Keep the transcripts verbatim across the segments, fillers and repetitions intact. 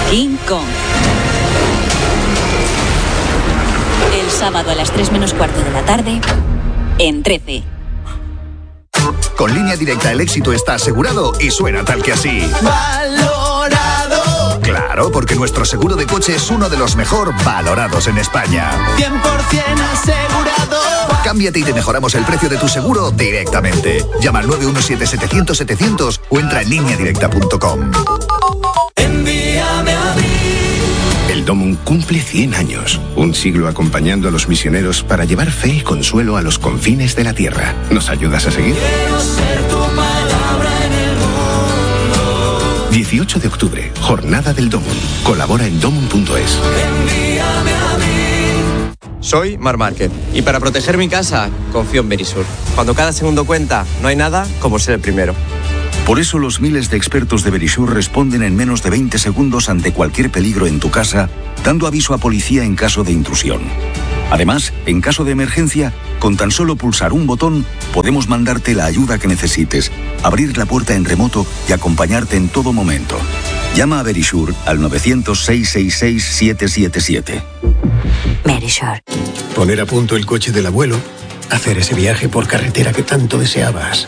King Kong. El sábado a las tres menos cuarto de la tarde, en trece. Con Línea Directa el éxito está asegurado y suena tal que así. ¡Valorado! Claro, porque nuestro seguro de coche es uno de los mejor valorados en España. cien por ciento asegurado. Cámbiate y te mejoramos el precio de tu seguro directamente. Llama al nueve uno siete setecientos setecientos o entra en línea directa punto com. Envíame a mí. El Domum cumple cien años, un siglo acompañando a los misioneros para llevar fe y consuelo a los confines de la tierra. ¿Nos ayudas a seguir? Quiero ser tu palabra en el mundo. dieciocho de octubre, Jornada del Domum. Colabora en domum punto es. Envíame a mí. Soy Mar Márquez y para proteger mi casa confío en Verisur. Cuando cada segundo cuenta, no hay nada como ser el primero. Por eso los miles de expertos de Verisur responden en menos de veinte segundos ante cualquier peligro en tu casa, dando aviso a policía en caso de intrusión. Además, en caso de emergencia, con tan solo pulsar un botón, podemos mandarte la ayuda que necesites, abrir la puerta en remoto y acompañarte en todo momento. Llama a Verisur al nueve cero cero, seis seis seis, siete siete siete. Verisur. Poner a punto el coche del abuelo, hacer ese viaje por carretera que tanto deseabas.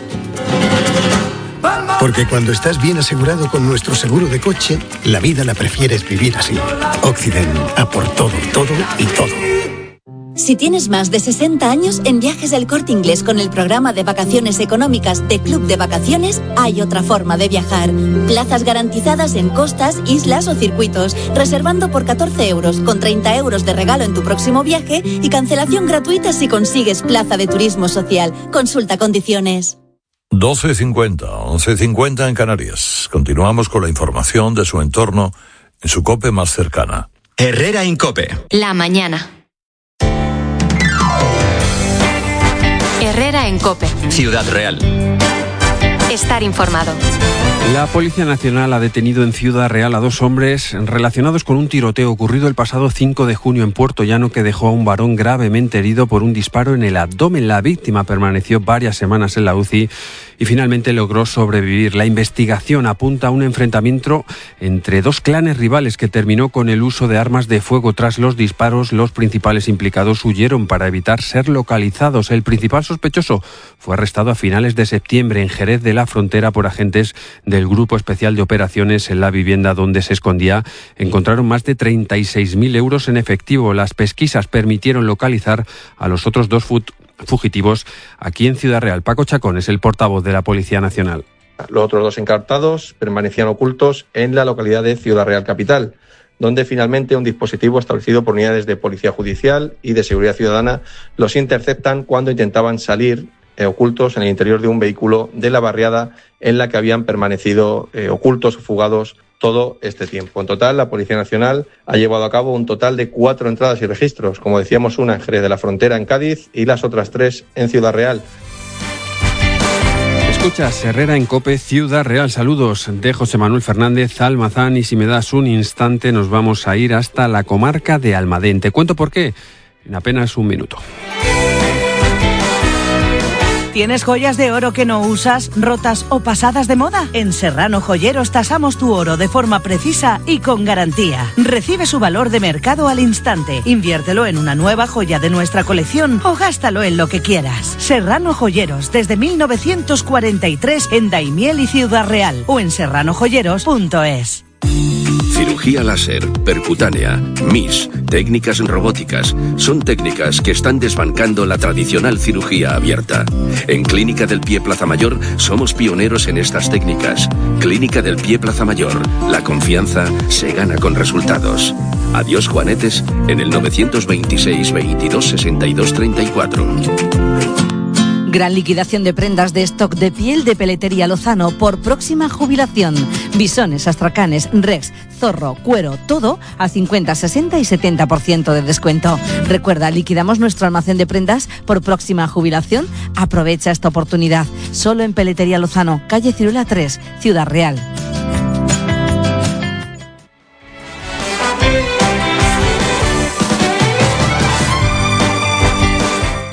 Porque cuando estás bien asegurado con nuestro seguro de coche, la vida la prefieres vivir así. Occident, a por todo, todo y todo. Si tienes más de sesenta años, en Viajes El Corte Inglés con el programa de vacaciones económicas de Club de Vacaciones, hay otra forma de viajar. Plazas garantizadas en costas, islas o circuitos, reservando por catorce euros, con treinta euros de regalo en tu próximo viaje y cancelación gratuita si consigues plaza de turismo social. Consulta condiciones. doce cincuenta, once cincuenta en Canarias. Continuamos con la información de su entorno en su COPE más cercana. Herrera Incope. La mañana. Herrera en COPE. Ciudad Real. Estar informado. La Policía Nacional ha detenido en Ciudad Real a dos hombres relacionados con un tiroteo ocurrido el pasado cinco de junio en Puerto Llano que dejó a un varón gravemente herido por un disparo en el abdomen. La víctima permaneció varias semanas en la U C I y finalmente logró sobrevivir. La investigación apunta a un enfrentamiento entre dos clanes rivales que terminó con el uso de armas de fuego. Tras los disparos, los principales implicados huyeron para evitar ser localizados. El principal sospechoso fue arrestado a finales de septiembre en Jerez de la Frontera por agentes del Grupo Especial de Operaciones. En la vivienda donde se escondía encontraron más de treinta y seis mil euros en efectivo. Las pesquisas permitieron localizar a los otros dos fut- fugitivos aquí en Ciudad Real. Paco Chacón es el portavoz de la Policía Nacional. Los otros dos incautados permanecían ocultos en la localidad de Ciudad Real Capital, donde finalmente un dispositivo establecido por unidades de Policía Judicial y de Seguridad Ciudadana los interceptan cuando intentaban salir eh, ocultos en el interior de un vehículo de la barriada en la que habían permanecido eh, ocultos o fugados todo este tiempo. En total, la Policía Nacional ha llevado a cabo un total de cuatro entradas y registros, como decíamos, una en Jerez de la Frontera, en Cádiz, y las otras tres en Ciudad Real. Escuchas Herrera en COPE, Ciudad Real. Saludos de José Manuel Fernández Almazán, y si me das un instante nos vamos a ir hasta la comarca de Almadén. Te cuento por qué en apenas un minuto. ¿Tienes joyas de oro que no usas, rotas o pasadas de moda? En Serrano Joyeros tasamos tu oro de forma precisa y con garantía. Recibe su valor de mercado al instante. Inviértelo en una nueva joya de nuestra colección o gástalo en lo que quieras. Serrano Joyeros, desde mil novecientos cuarenta y tres en Daimiel y Ciudad Real, o en serrano joyeros punto es. Cirugía láser, percutánea, M I S, técnicas robóticas, son técnicas que están desbancando la tradicional cirugía abierta. En Clínica del Pie Plaza Mayor somos pioneros en estas técnicas. Clínica del Pie Plaza Mayor, la confianza se gana con resultados. Adiós Juanetes en el novecientos veintiséis, veintidós, sesenta y dos, treinta y cuatro. Gran liquidación de prendas de stock de piel de Peletería Lozano por próxima jubilación. Bisones, astracanes, rex, zorro, cuero, todo a cincuenta, sesenta y setenta por ciento de descuento. Recuerda, liquidamos nuestro almacén de prendas por próxima jubilación. Aprovecha esta oportunidad. Solo en Peletería Lozano, calle Ciruela tres, Ciudad Real.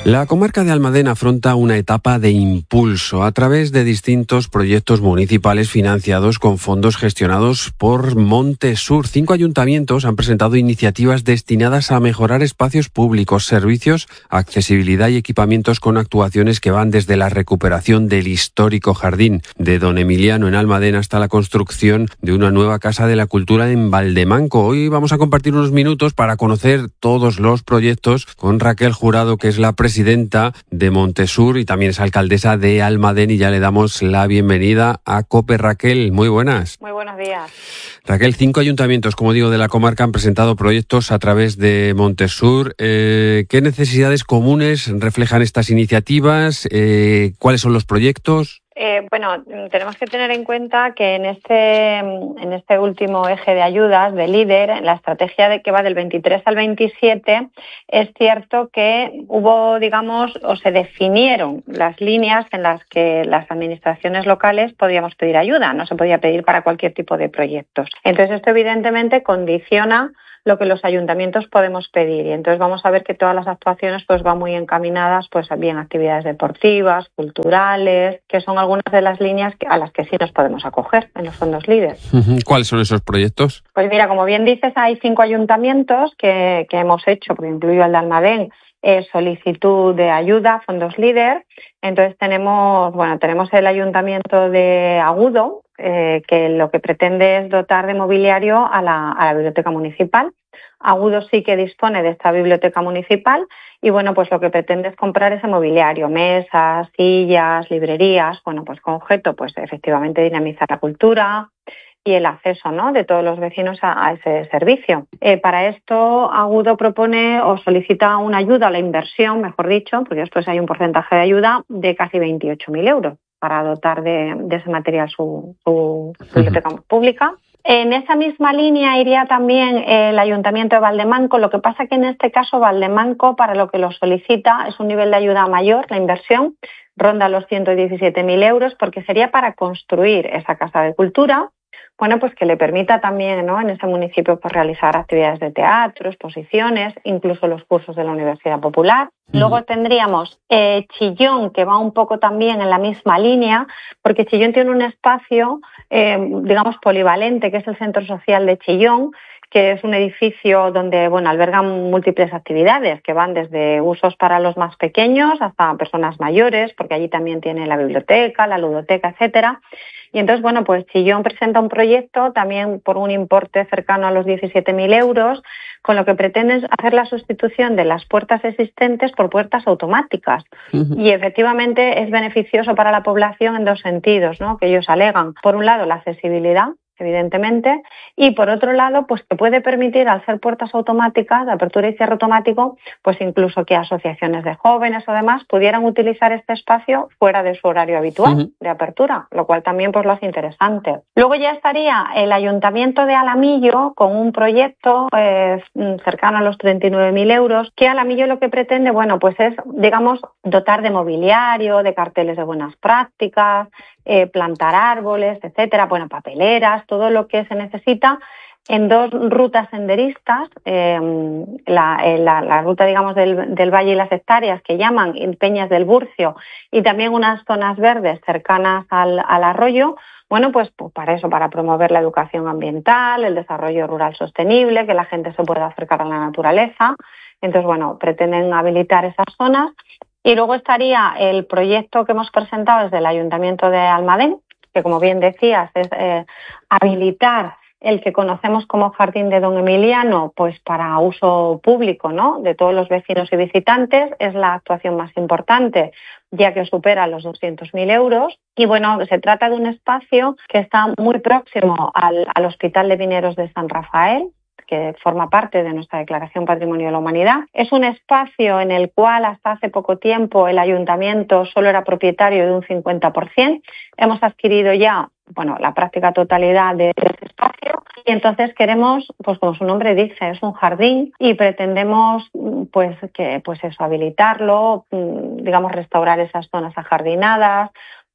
La comarca de Almadén afronta una etapa de impulso a través de distintos proyectos municipales financiados con fondos gestionados por Montesur. Cinco ayuntamientos han presentado iniciativas destinadas a mejorar espacios públicos, servicios, accesibilidad y equipamientos con actuaciones que van desde la recuperación del histórico jardín de Don Emiliano en Almadén hasta la construcción de una nueva Casa de la Cultura en Valdemanco. Hoy vamos a compartir unos minutos para conocer todos los proyectos con Raquel Jurado, que es la presidenta presidenta de Montesur y también es alcaldesa de Almadén, y ya le damos la bienvenida a COPE. Raquel, muy buenas. Muy buenos días. Raquel, cinco ayuntamientos, como digo, de la comarca han presentado proyectos a través de Montesur. Eh, ¿Qué necesidades comunes reflejan estas iniciativas? Eh, ¿Cuáles son los proyectos? Eh, bueno, tenemos que tener en cuenta que en este en este último eje de ayudas de líder, en la estrategia de que va del veintitrés al veintisiete, es cierto que hubo, digamos, o se definieron las líneas en las que las administraciones locales podíamos pedir ayuda. No se podía pedir para cualquier tipo de proyectos. Entonces, esto evidentemente condiciona lo que los ayuntamientos podemos pedir, y entonces vamos a ver que todas las actuaciones pues van muy encaminadas pues a bien actividades deportivas, culturales, que son algunas de las líneas a las que sí nos podemos acoger en los fondos líder. ¿Cuáles son esos proyectos? Pues mira, como bien dices, hay cinco ayuntamientos que, que hemos hecho, porque incluyo el de Almadén, eh, solicitud de ayuda, fondos líder. Entonces tenemos, bueno, tenemos el ayuntamiento de Agudo, Eh, que lo que pretende es dotar de mobiliario a la, a la biblioteca municipal. Agudo sí que dispone de esta biblioteca municipal y, bueno, pues lo que pretende es comprar ese mobiliario, mesas, sillas, librerías, bueno, pues con objeto, pues efectivamente dinamizar la cultura y el acceso, ¿no?, de todos los vecinos a, a ese servicio. Eh, para esto, Agudo propone o solicita una ayuda, o la inversión, mejor dicho, porque después hay un porcentaje de ayuda de casi veintiocho mil euros para dotar de, de ese material su, su biblioteca pública. En esa misma línea iría también el Ayuntamiento de Valdemanco. Lo que pasa que en este caso Valdemanco, para lo que lo solicita, es un nivel de ayuda mayor, la inversión ronda los ciento diecisiete mil euros, porque sería para construir esa Casa de Cultura, bueno, pues que le permita también, ¿no?, en ese municipio pues realizar actividades de teatro, exposiciones, incluso los cursos de la Universidad Popular. Luego tendríamos eh, Chillón, que va un poco también en la misma línea, porque Chillón tiene un espacio, eh, digamos, polivalente, que es el Centro Social de Chillón, que es un edificio donde, bueno, albergan múltiples actividades que van desde usos para los más pequeños hasta personas mayores, porque allí también tiene la biblioteca, la ludoteca, etcétera. Y entonces, bueno, pues Chillón presenta un proyecto también por un importe cercano a los diecisiete mil euros, con lo que pretende hacer la sustitución de las puertas existentes por puertas automáticas. Uh-huh. Y efectivamente es beneficioso para la población en dos sentidos, ¿no?, que ellos alegan. Por un lado, la accesibilidad, evidentemente, y por otro lado, pues que puede permitir, al ser puertas automáticas, de apertura y cierre automático, pues incluso que asociaciones de jóvenes o demás pudieran utilizar este espacio fuera de su horario habitual uh-huh. de apertura, lo cual también pues lo hace interesante. Luego ya estaría el Ayuntamiento de Alamillo con un proyecto eh, cercano a los treinta y nueve mil euros, que Alamillo lo que pretende, bueno, pues es, digamos, dotar de mobiliario, de carteles de buenas prácticas, eh, plantar árboles, etcétera, bueno, papeleras, todo lo que se necesita en dos rutas senderistas, eh, la, la, la ruta, digamos, del, del Valle y las Hectáreas, que llaman Peñas del Burcio, y también unas zonas verdes cercanas al, al arroyo. Bueno, pues, pues para eso, para promover la educación ambiental, el desarrollo rural sostenible, que la gente se pueda acercar a la naturaleza. Entonces, bueno, pretenden habilitar esas zonas. Y luego estaría el proyecto que hemos presentado desde el Ayuntamiento de Almadén, que, como bien decías, es eh, habilitar el que conocemos como Jardín de Don Emiliano, pues para uso público, ¿no?, de todos los vecinos y visitantes. Es la actuación más importante, ya que supera los doscientos mil euros. Y bueno, se trata de un espacio que está muy próximo al, al Hospital de Vineros de San Rafael, que forma parte de nuestra Declaración Patrimonio de la Humanidad. Es un espacio en el cual hasta hace poco tiempo el ayuntamiento solo era propietario de un cincuenta por ciento. Hemos adquirido ya, bueno, la práctica totalidad de ese espacio, y entonces queremos, pues como su nombre dice, es un jardín, y pretendemos pues que pues eso, habilitarlo, digamos, restaurar esas zonas ajardinadas,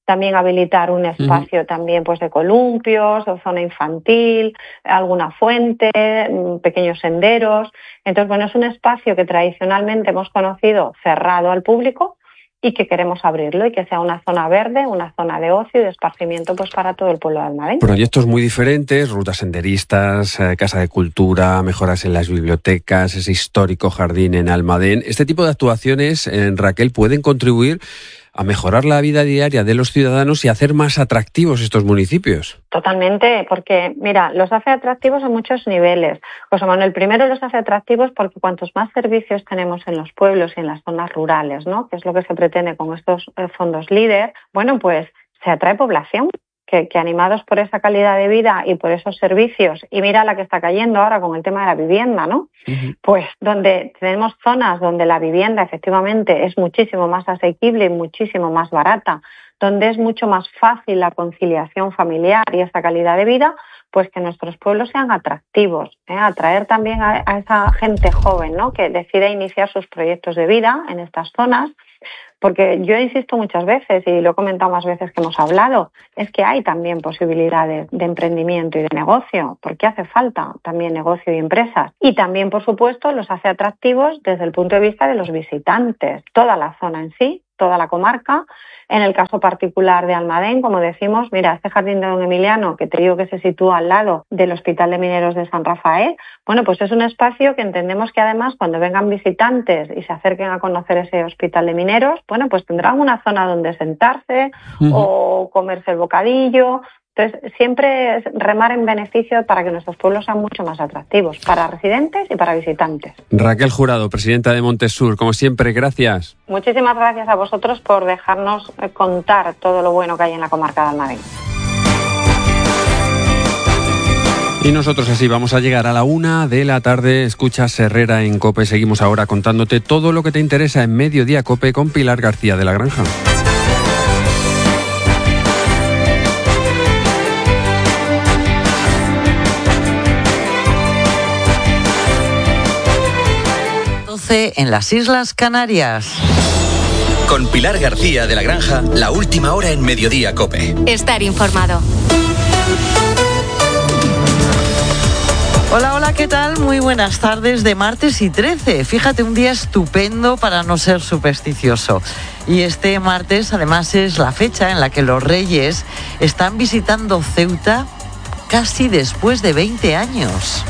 también habilitar un espacio uh-huh. también pues de columpios o zona infantil, alguna fuente, pequeños senderos. Entonces, bueno, es un espacio que tradicionalmente hemos conocido cerrado al público y que queremos abrirlo y que sea una zona verde, una zona de ocio y de esparcimiento pues para todo el pueblo de Almadén. Proyectos muy diferentes, rutas senderistas, eh, casa de cultura, mejoras en las bibliotecas, ese histórico jardín en Almadén. Este tipo de actuaciones, eh, Raquel, pueden contribuir a mejorar la vida diaria de los ciudadanos y hacer más atractivos estos municipios. Totalmente, porque mira, los hace atractivos a muchos niveles. José Manuel, primero los hace atractivos porque cuantos más servicios tenemos en los pueblos y en las zonas rurales, ¿no? Que es lo que se pretende con estos fondos líder, bueno, pues se atrae población. Que, que animados por esa calidad de vida y por esos servicios, y mira la que está cayendo ahora con el tema de la vivienda, ¿no? Uh-huh. Pues donde tenemos zonas donde la vivienda efectivamente es muchísimo más asequible y muchísimo más barata, donde es mucho más fácil la conciliación familiar y esa calidad de vida, pues que nuestros pueblos sean atractivos, ¿eh? Atraer también a, a esa gente joven, ¿no? Que decide iniciar sus proyectos de vida en estas zonas. Porque yo insisto muchas veces, y lo he comentado más veces que hemos hablado, es que hay también posibilidades de emprendimiento y de negocio, porque hace falta también negocio y empresas. Y también, por supuesto, los hace atractivos desde el punto de vista de los visitantes, toda la zona en sí, toda la comarca. En el caso particular de Almadén, como decimos, mira, este jardín de Don Emiliano, que te digo que se sitúa al lado del Hospital de Mineros de San Rafael, bueno, pues es un espacio que entendemos que además cuando vengan visitantes y se acerquen a conocer ese Hospital de Mineros, bueno, pues tendrán una zona donde sentarse uh-huh. o comerse el bocadillo. Entonces, siempre es remar en beneficio para que nuestros pueblos sean mucho más atractivos, para residentes y para visitantes. Raquel Jurado, presidenta de Montesur, como siempre, gracias. Muchísimas gracias a vosotros por dejarnos contar todo lo bueno que hay en la comarca de Almadén. Y nosotros así vamos a llegar a la una de la tarde. Escuchas Herrera en COPE. Seguimos ahora contándote todo lo que te interesa en Mediodía COPE con Pilar García de la Granja. En las Islas Canarias. Con Pilar García de la Granja, la última hora en Mediodía COPE. Estar informado. Hola, hola, ¿qué tal? Muy buenas tardes de martes y trece. Fíjate, un día estupendo para no ser supersticioso. Y este martes, además, es la fecha en la que los Reyes están visitando Ceuta casi después de veinte años.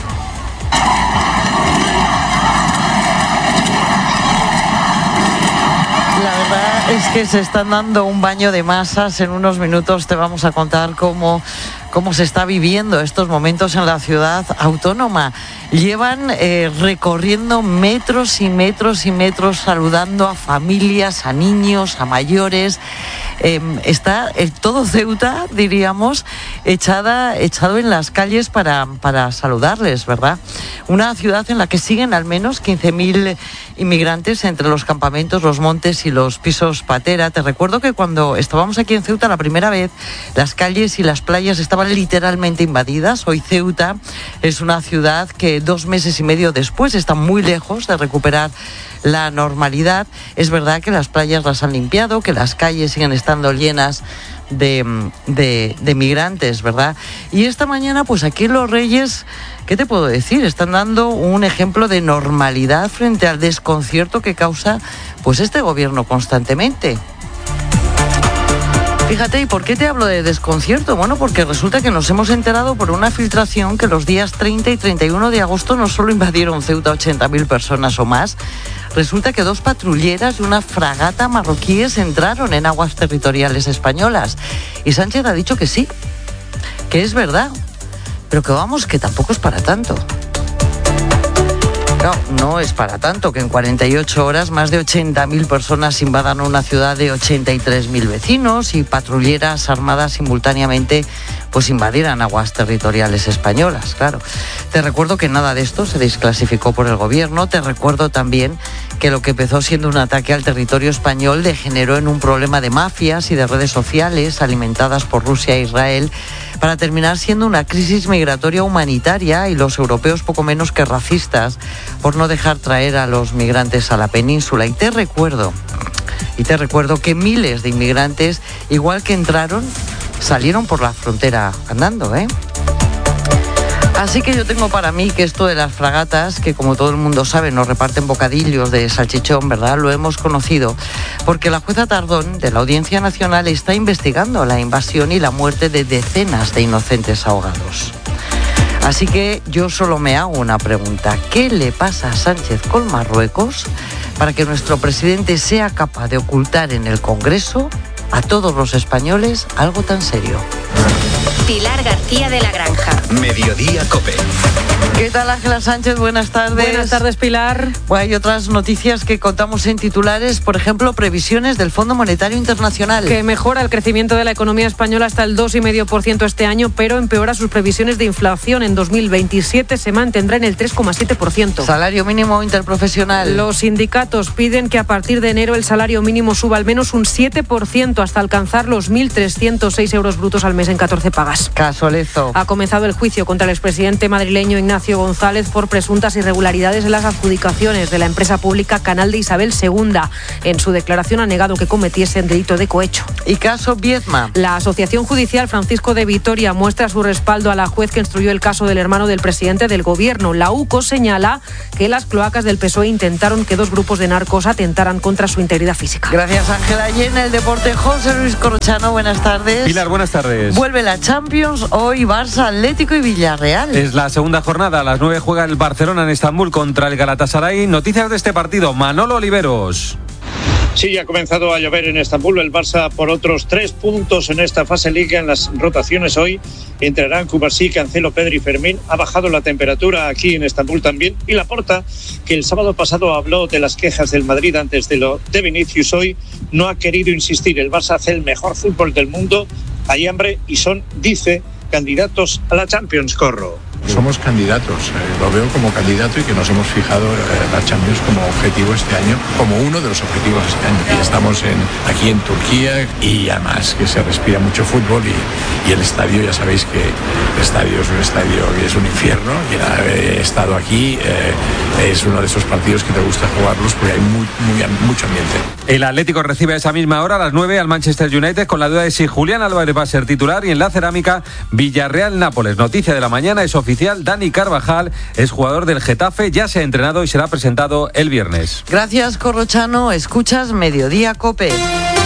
Es que se están dando un baño de masas. En unos minutos te vamos a contar cómo, cómo se está viviendo estos momentos en la ciudad autónoma. Llevan eh, recorriendo metros y metros y metros, saludando a familias, a niños, a mayores. Eh, está el, todo Ceuta, diríamos, echada, echado en las calles para, para saludarles, ¿verdad? Una ciudad en la que siguen al menos quince mil inmigrantes entre los campamentos, los montes y los pisos patera. Te recuerdo que cuando estábamos aquí en Ceuta la primera vez, las calles y las playas estaban literalmente invadidas. Hoy Ceuta es una ciudad que dos meses y medio después está muy lejos de recuperar la normalidad. Es verdad que las playas las han limpiado, que las calles siguen estando llenas de, de, de migrantes, ¿verdad? Y esta mañana, pues aquí los Reyes, ¿qué te puedo decir? Están dando un ejemplo de normalidad frente al desconcierto que causa pues este gobierno constantemente. Fíjate, ¿y por qué te hablo de desconcierto? Bueno, porque resulta que nos hemos enterado por una filtración que los días treinta y treinta y uno de agosto no solo invadieron Ceuta ochenta mil personas o más, resulta que dos patrulleras y una fragata marroquíes entraron en aguas territoriales españolas. Y Sánchez ha dicho que sí, que es verdad, pero que vamos, que tampoco es para tanto. No, no es para tanto que en cuarenta y ocho horas más de ochenta mil personas invadan una ciudad de ochenta y tres mil vecinos y patrulleras armadas simultáneamente pues invadieran aguas territoriales españolas, claro. Te recuerdo que nada de esto se desclasificó por el gobierno. Te recuerdo también que lo que empezó siendo un ataque al territorio español degeneró en un problema de mafias y de redes sociales alimentadas por Rusia e Israel, para terminar siendo una crisis migratoria humanitaria y los europeos poco menos que racistas por no dejar traer a los migrantes a la península. Y te recuerdo, Y te recuerdo que miles de inmigrantes, igual que entraron, salieron por la frontera andando, ¿eh? Así que yo tengo para mí que esto de las fragatas, que como todo el mundo sabe nos reparten bocadillos de salchichón, ¿verdad? Lo hemos conocido porque la jueza Tardón de la Audiencia Nacional está investigando la invasión y la muerte de decenas de inocentes ahogados. Así que yo solo me hago una pregunta. ¿Qué le pasa a Sánchez con Marruecos para que nuestro presidente sea capaz de ocultar en el Congreso a todos los españoles algo tan serio? Pilar García de la Granja. Mediodía COPE. ¿Qué tal, Ángela Sánchez? Buenas tardes. Buenas tardes, Pilar. Bueno, hay otras noticias que contamos en titulares, por ejemplo, previsiones del Fondo Monetario Internacional. Que mejora el crecimiento de la economía española hasta el dos coma cinco por ciento este año, pero empeora sus previsiones de inflación. En dos mil veintisiete se mantendrá en el tres coma siete por ciento. Salario mínimo interprofesional. Los sindicatos piden que a partir de enero el salario mínimo suba al menos un siete por ciento hasta alcanzar los mil trescientos seis euros brutos al mes en catorce pagas. Caso Lezo. Ha comenzado el juicio contra el expresidente madrileño Ignacio González por presuntas irregularidades en las adjudicaciones de la empresa pública Canal de Isabel segunda. En su declaración ha negado que cometiesen delito de cohecho. Y caso Viedma. La Asociación Judicial Francisco de Vitoria muestra su respaldo a la juez que instruyó el caso del hermano del presidente del gobierno. La U C O señala que las cloacas del P S O E intentaron que dos grupos de narcos atentaran contra su integridad física. Gracias, Ángela. Y en el deporte, José Luis Corrochano, buenas tardes. Pilar, buenas tardes. Vuelve la Champions, hoy Barça, Atlético y Villarreal. Es la segunda jornada, a las nueve juega el Barcelona en Estambul contra el Galatasaray. Noticias de este partido, Manolo Oliveros. Sí, ha comenzado a llover en Estambul. El Barça por otros tres puntos en esta fase liga. En las rotaciones hoy entrarán Cubarsí, Cancelo, Pedri y Fermín. Ha bajado la temperatura aquí en Estambul también. Y Laporta, que el sábado pasado habló de las quejas del Madrid antes de lo de Vinicius, hoy no ha querido insistir. El Barça hace el mejor fútbol del mundo. Hay hambre y son, dice, candidatos a la Champions. Corro. Somos candidatos, eh, lo veo como candidato y que nos hemos fijado eh, la Champions como objetivo este año, como uno de los objetivos este año. Y estamos en, aquí en Turquía y además que se respira mucho fútbol y, y el estadio, ya sabéis que el estadio es un estadio que es un infierno. Quien ha eh, estado aquí eh, es uno de esos partidos que te gusta jugarlos porque hay muy, muy, mucho ambiente. El Atlético recibe a esa misma hora, a las nueve, al Manchester United con la duda de si Julián Álvarez va a ser titular. Y en la cerámica, Villarreal-Nápoles. Noticia de la mañana es oficial. Dani Carvajal es jugador del Getafe, ya se ha entrenado y será presentado el viernes. Gracias, Corrochano. Escuchas Mediodía COPE.